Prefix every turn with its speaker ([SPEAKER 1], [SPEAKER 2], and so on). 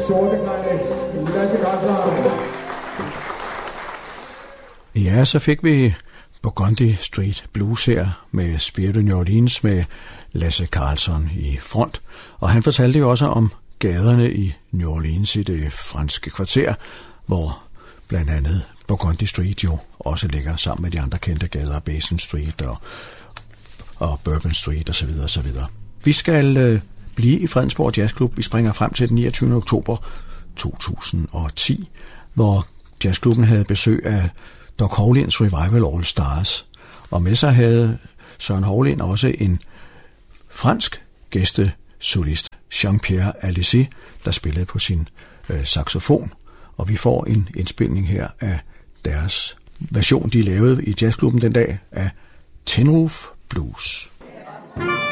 [SPEAKER 1] sorte klarinet, Lasse Karlsson.
[SPEAKER 2] Ja, så fik vi Burgundy Street Blues her med Spirito New Orleans med Lasse Karlsson i front. Og han fortalte jo også om gaderne i New Orleans i det franske kvarter, hvor blandt andet Burgundy Street jo også ligger sammen med de andre kendte gader, Basin Street og Bourbon Street osv. osv. Vi skal blive i Fredensborg Jazzklub. Vi springer frem til den 29. oktober 2010, hvor jazzklubben havde besøg af Doc Hovlinds Revival All Stars. Og med sig havde Søren Hovlind også en fransk gæstesolist, Jean-Pierre Alizé, der spillede på sin saxofon. Og vi får en indspilning her af deres version, de lavede i jazzklubben den dag, af Tin Roof Blues.